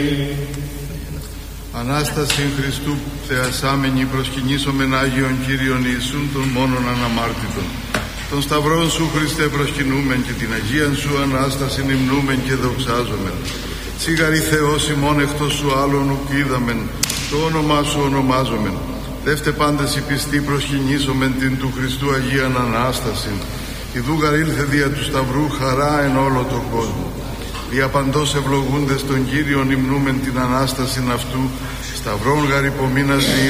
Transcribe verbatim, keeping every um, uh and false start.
Ανάσταση Χριστού θεασάμενη προσκυνήσομεν Άγιον Κύριον Ιησούν των μόνον αναμάρτητων. Τον Σταυρόν Σου Χριστέ προσκυνούμεν και την Αγίαν Σου Ανάστασιν υμνούμεν και δοξάζομεν. Σιγαρή Θεός ημών εκτός Σου άλλον ουκ είδαμεν, το όνομά Σου ονομάζομεν. Δεύτε πάντες οι πιστοί προσκυνήσομεν την του Χριστού Αγίαν Ανάστασιν. Ιδούγαρ ήλθε δια του Σταυρού χαρά εν όλο τον κόσμο. Δια παντός ευλογούντες τον Κύριον υμνούμεν την Ανάστασιν αυτού, Σταυρόν γαρ υπομείνας